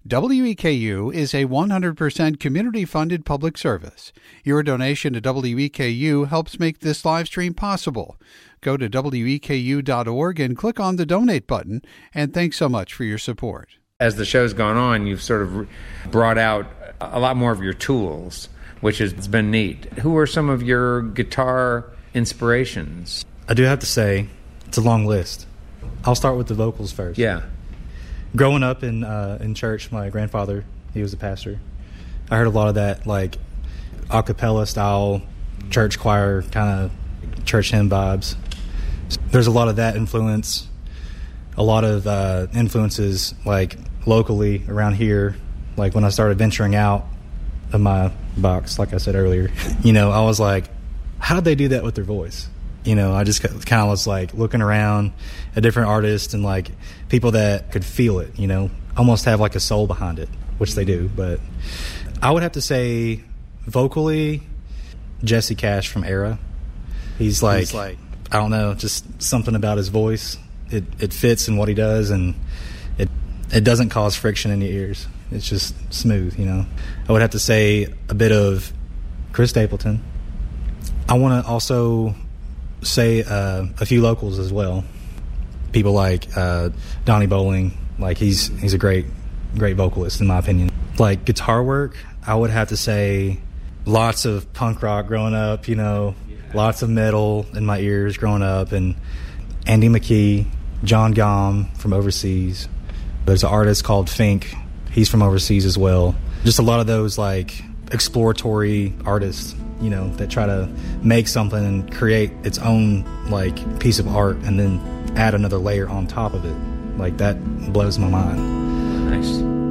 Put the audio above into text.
WEKU is a 100% community-funded public service. Your donation to WEKU helps make this live stream possible. Go to weku.org and click on the donate button, and thanks so much for your support. As the show's gone on, you've sort of brought out a lot more of your tools, which has been neat. Who are some of your guitar inspirations? I do have to say, it's a long list. I'll start with the vocals first. Yeah. Growing up in church, my grandfather, he was a pastor. I heard a lot of that, like, a cappella style, church choir, kind of church hymn vibes. There's a lot of that influence. A lot of influences, like, locally around here. Like, when I started venturing out of my box, like I said earlier, I was like, how did they do that with their voice? I just kind of was like looking around at different artists and like people that could feel it, almost have like a soul behind it, which they do. But I would have to say vocally, Jesse Cash from Era. He's like, I don't know, just something about his voice. It fits in what he does, and it doesn't cause friction in your ears. It's just smooth, I would have to say a bit of Chris Stapleton. I want to also say a few locals as well. People like Donnie Bowling, like he's a great vocalist in my opinion. Like guitar work, I would have to say lots of punk rock growing up, lots of metal in my ears growing up, and Andy McKee, John Gomm from overseas. There's an artist called Fink, he's from overseas as well. Just a lot of those like exploratory artists, that try to make something and create its own like piece of art and then add another layer on top of it. Like that blows my mind. Nice.